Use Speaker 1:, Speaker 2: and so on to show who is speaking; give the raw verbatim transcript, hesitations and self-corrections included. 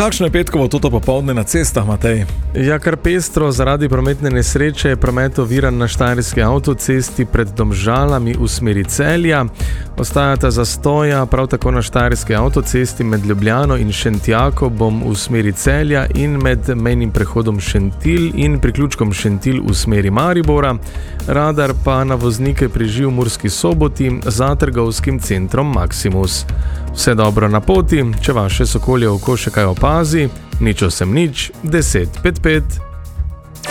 Speaker 1: kakšno je petkovo toto popoldne na cestah, Matej?
Speaker 2: Ja, kar pestro, zaradi prometne nesreče je promet oviran na štajerski avtocesti pred Domžalami v smeri Celja. Ostajata zastoja prav tako na štajerski avtocesti med Ljubljano in Šentjakobom v smeri Celja in med mejnim prehodom Šentilj in priključkom Šentilj v smeri Maribora. Radar pa na voznike priži v Murski Soboti za trgovskim centrom Maximus. Vse dobro na poti, če vaše sokolje oko še kaj opazi, nič osem nič, deset pet pet.